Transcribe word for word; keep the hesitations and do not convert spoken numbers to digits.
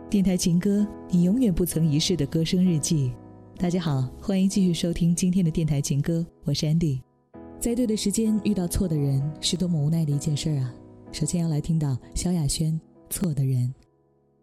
电台情歌，你永远不曾遗失的歌声日记。大家好，欢迎继续收听今天的电台情歌，我是 Andy。 在对的时间遇到错的人，是多么无奈的一件事啊。首先要来听到萧亚轩《错的人》。